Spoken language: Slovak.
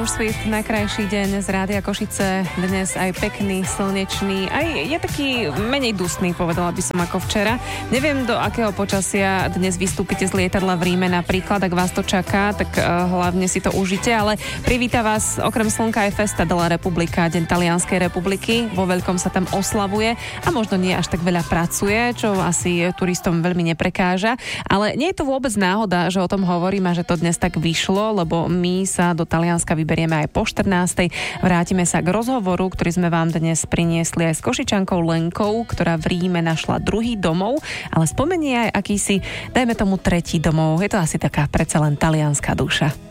Swift, najkrajší deň z Rádia Košice, dnes aj pekný, slnečný, aj je taký menej dusný, povedala by som, ako včera. Neviem, do akého počasia dnes vystúpite z lietadla v Ríme napríklad, ak vás to čaká, tak hlavne si to užite, ale privíta vás okrem slnka aj Festa della Repubblica, Deň Talianskej republiky, vo veľkom sa tam oslavuje a možno nie až tak veľa pracuje, čo asi turistom veľmi neprekáža, ale nie je to vôbec náhoda, že o tom hovorím a že to dnes tak vyšlo, lebo my sa do Talianska vyberieme aj po 14. Vrátime sa k rozhovoru, ktorý sme vám dnes priniesli aj s Košičankou Lenkou, ktorá v Ríme našla druhý domov, ale spomenie aj akýsi, dajme tomu tretí domov. Je to asi taká predsa len talianská duša.